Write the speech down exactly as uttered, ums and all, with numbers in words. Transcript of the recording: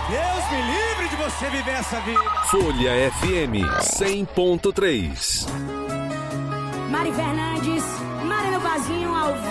Deus me livre de você viver essa vida. Folha F M cem ponto três. Mari Fernandes, Mari no Vazinho ao